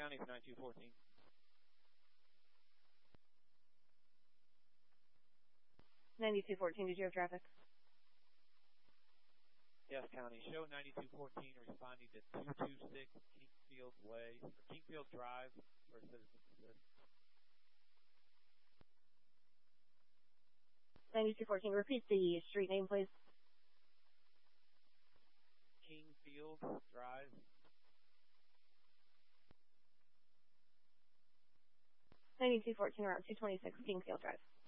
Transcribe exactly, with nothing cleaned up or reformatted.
County for nine two one four. ninety-two fourteen, did you have traffic? Yes, County. Show ninety-two fourteen responding to two two six Kingfield Way, or Kingfield Drive for citizen assist. ninety-two fourteen, repeat the street name, please. Kingfield Drive. ninety-two fourteen, around two twenty-six Kingfield Drive.